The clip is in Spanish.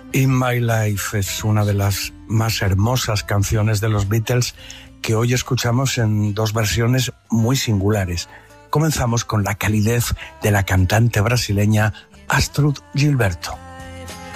In My Life es una de las más hermosas canciones de los Beatles que hoy escuchamos en dos versiones muy singulares. Comenzamos con la calidez de la cantante brasileña Astrud Gilberto.